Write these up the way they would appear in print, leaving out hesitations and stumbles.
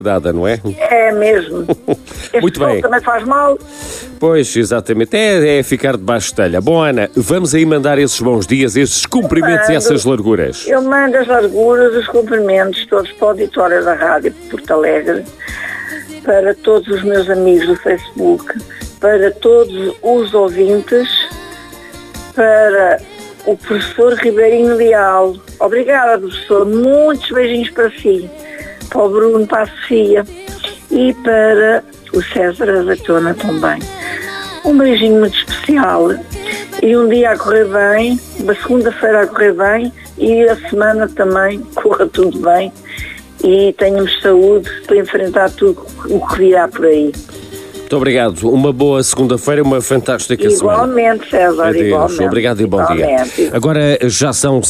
dada, não é? É mesmo. Muito sol bem. também faz mal. Pois, exatamente. É ficar debaixo de telha. Bom, Ana, vamos aí mandar esses bons dias, esses cumprimentos e essas larguras. Eu mando as larguras, os cumprimentos todos para o auditório da Rádio Porto Alegre, para todos os meus amigos do Facebook, para todos os ouvintes, para o professor Ribeirinho Leal. Obrigada, professor. Muitos beijinhos para si. Para o Bruno, para a Sofia e para o César Azeitona também. Um beijinho muito especial e um dia a correr bem, uma segunda-feira a correr bem e a semana também corra tudo bem e tenhamos saúde para enfrentar tudo o que virá por aí. Muito obrigado. Uma boa segunda-feira, uma fantástica semana. Igualmente, César. Adeus. Igualmente. Obrigado e bom Igualmente. dia. Agora já são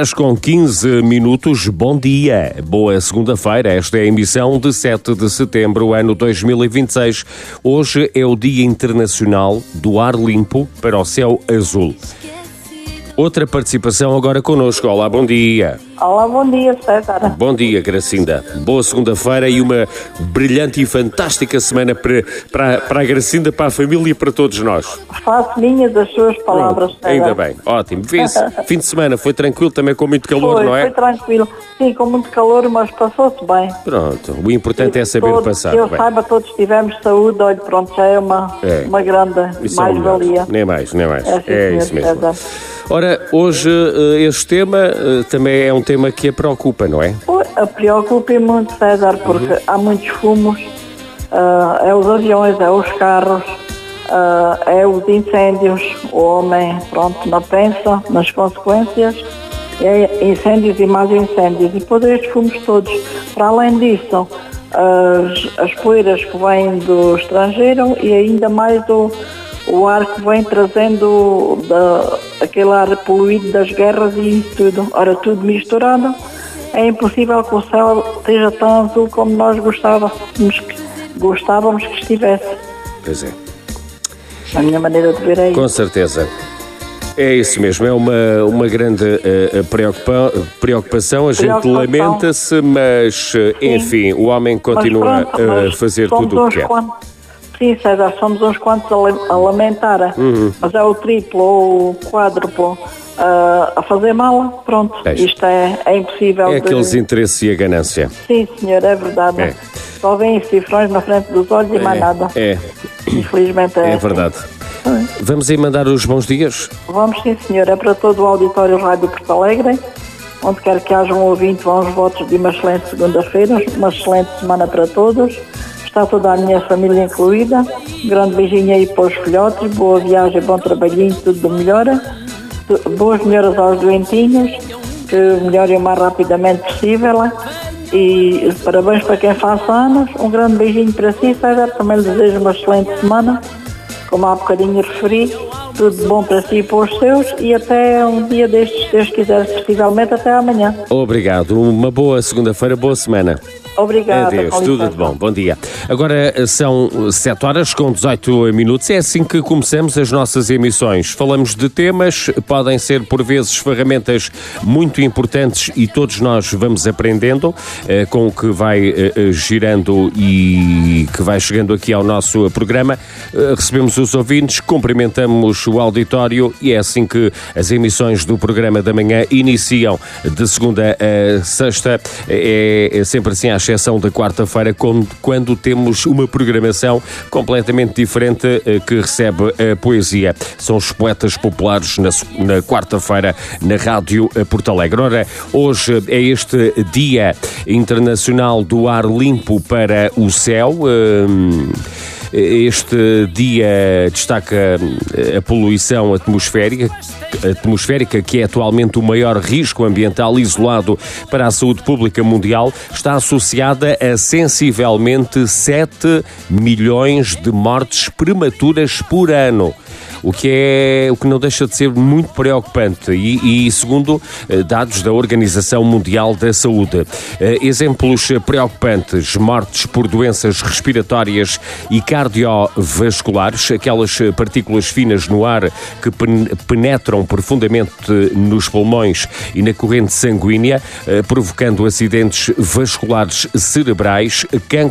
7h15. Bom dia. Boa segunda-feira. Esta é a emissão de 7 de setembro, ano 2026. Hoje é o Dia Internacional do Ar Limpo para o Céu Azul. Outra participação agora connosco. Olá, bom dia. Olá, bom dia, César. Bom dia, Gracinda. Boa segunda-feira e uma brilhante e fantástica semana para a Gracinda, para a família e para todos nós. Faço minhas as suas palavras, César. Ainda bem, ótimo. Vê-se, fim de semana foi tranquilo, também com muito calor, não é? Foi tranquilo. Sim, com muito calor, mas passou-se bem. Pronto, o importante é saber passar. Eu bem. saiba, todos tivemos saúde, olha, pronto, já é uma grande Isso é o melhor. mais-valia. Nem mais. É Isso mesmo. César. Ora, hoje este tema também é um tema que a preocupa, não é? Preocupa-me muito, César, porque há muitos fumos, é os aviões, é os carros, é os incêndios. O homem, pronto, não pensa nas consequências, é incêndios e mais incêndios. E depois estes fumos todos. Para além disso, as poeiras que vêm do estrangeiro e ainda mais o ar que vem trazendo aquele ar poluído das guerras e isso tudo. Ora, tudo misturado, é impossível que o céu esteja tão azul como nós gostávamos que estivesse. Pois é. A minha maneira de ver é isso. Com certeza. É isso mesmo, é uma grande preocupação. A gente lamenta-se, mas enfim, o homem continua a fazer tudo o que quer. Sim, César, somos uns quantos a lamentar, mas é o triplo ou o quádruplo a fazer mal, pronto, isto é impossível. É aqueles interesses e a ganância. Sim, senhor, é verdade. Só vêm cifrões na frente dos olhos e mais nada. Infelizmente é verdade. Vamos aí mandar os bons dias? Vamos, sim, senhor, é para todo o auditório Rádio Porto Alegre, onde quer que haja um ouvinte, vão os votos de uma excelente segunda-feira, uma excelente semana para todos. Está toda a minha família incluída. Um grande beijinho aí para os filhotes. Boa viagem, bom trabalhinho, tudo do melhor. Boas melhoras aos doentinhos, que melhorem o mais rapidamente possível. E parabéns para quem faça anos. Um grande beijinho para si, César. Também lhe desejo uma excelente semana. Como há bocadinho referi, tudo de bom para si e para os seus. E até um dia destes, se Deus quiser, possivelmente até amanhã. Obrigado. Uma boa segunda-feira, boa semana. Obrigada. Adeus, tudo de bom. Bom dia. Agora são 7h18. É assim que começamos as nossas emissões. Falamos de temas, podem ser por vezes ferramentas muito importantes e todos nós vamos aprendendo com o que vai girando e que vai chegando aqui ao nosso programa. Recebemos os ouvintes, cumprimentamos o auditório e é assim que as emissões do programa da manhã iniciam de segunda a sexta. É sempre assim, à exceção da quarta-feira, quando temos uma programação completamente diferente que recebe a poesia. São os poetas populares na quarta-feira na Rádio Porto Alegre. Ora, hoje é este Dia Internacional do Ar Limpo para o Céu. Este dia destaca a poluição atmosférica, que é atualmente o maior risco ambiental isolado para a saúde pública mundial, está associada a sensivelmente 7 milhões de mortes prematuras por ano. o que não deixa de ser muito preocupante e segundo dados da Organização Mundial da Saúde. Exemplos preocupantes: mortes por doenças respiratórias e cardiovasculares, aquelas partículas finas no ar que penetram profundamente nos pulmões e na corrente sanguínea, provocando acidentes vasculares cerebrais, cancro